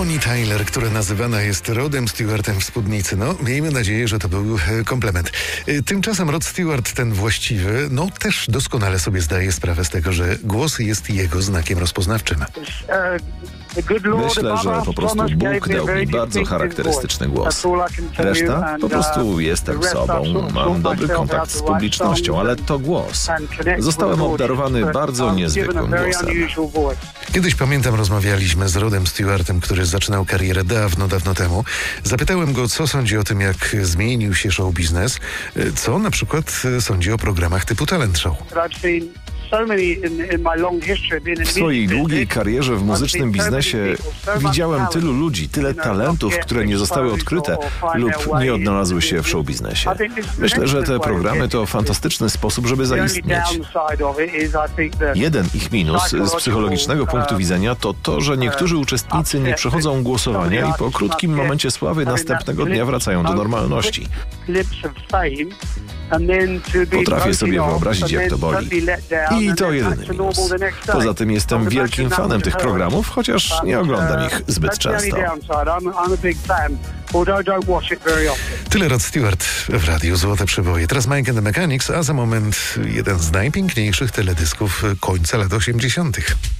Bonnie Tyler, która nazywana jest Rodem Stewartem w spódnicy. No, miejmy nadzieję, że to był komplement. Tymczasem Rod Stewart, ten właściwy, też doskonale sobie zdaje sprawę z tego, że głos jest jego znakiem rozpoznawczym. Myślę, że po prostu Bóg dał mi bardzo charakterystyczny głos. Reszta? Po prostu jestem sobą, mam dobry kontakt z publicznością, ale to głos. Zostałem obdarowany bardzo niezwykłym głosem. Kiedyś, pamiętam, rozmawialiśmy z Rodem Stewartem, który zaczynał karierę dawno temu. Zapytałem go, co sądzi o tym, jak zmienił się show biznes, co na przykład sądzi o programach typu Talent Show. W swojej długiej karierze w muzycznym biznesie widziałem tylu ludzi, tyle talentów, które nie zostały odkryte lub nie odnalazły się w show biznesie. Myślę, że te programy to fantastyczny sposób, żeby zaistnieć. Jeden ich minus z psychologicznego punktu widzenia to to, że niektórzy uczestnicy nie przechodzą głosowania i po krótkim momencie sławy następnego dnia wracają do normalności. Potrafię sobie wyobrazić, jak to boli. I to jedyny minus. Poza tym jestem wielkim fanem tych programów, chociaż nie oglądam ich zbyt często. Tyle Rod Stewart w Radiu Złote Przeboje. Teraz Mike and the Mechanics, a za moment jeden z najpiękniejszych teledysków końca lat 80.